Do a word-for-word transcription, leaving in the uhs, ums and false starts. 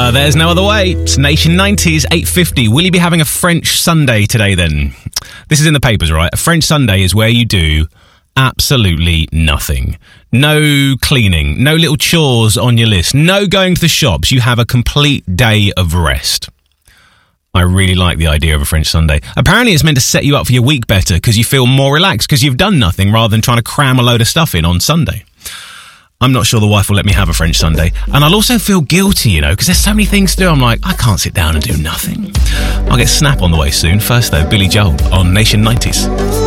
Uh, there's no other way. It's Nation nineties, eight fifty. Will you be having a French Sunday today then? This is in the papers, right? A French Sunday is where you do absolutely nothing. No cleaning, no little chores on your list, no going to the shops. You have a complete day of rest. I really like the idea of a French Sunday. Apparently it's meant to set you up for your week better because you feel more relaxed because you've done nothing rather than trying to cram a load of stuff in on Sunday. I'm not sure the wife will let me have a French Sunday. And I'll also feel guilty, you know, because there's so many things to do. I'm like, I can't sit down and do nothing. I'll get Snap on the way soon. First though, Billy Joel on Nation nineties.